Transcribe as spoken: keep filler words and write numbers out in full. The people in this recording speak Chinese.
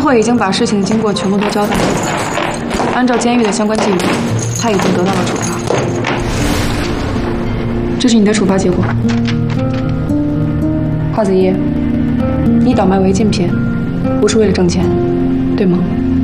会已经把事情的经过全部都交代了，按照监狱的相关纪律，他已经得到了处罚。这是你的处罚结果。花子怡，你倒卖违禁品，不是为了挣钱，对吗？